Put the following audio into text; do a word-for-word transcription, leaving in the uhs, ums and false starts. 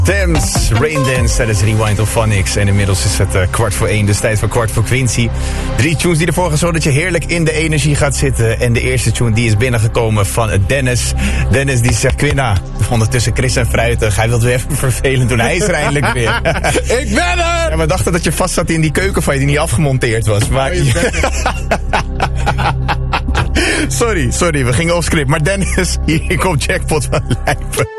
Thames, Raindance, dat is Rewind of Phonics. En inmiddels is het uh, kwart voor één, dus tijd voor kwart voor Quincy. Drie tunes die ervoor gaan zorgen dat je heerlijk in de energie gaat zitten. En de eerste tune die is binnengekomen van Dennis. Dennis die zegt, Quinna, ondertussen Chris en Fruitig. Hij wilde weer even vervelend doen, hij is er eindelijk weer. Ik ben er! Ja, we dachten dat je vast zat in die keuken van je die niet afgemonteerd was. Maar... Oh, sorry, sorry, we gingen off script. Maar Dennis, hier komt Jackpot van Lijpen.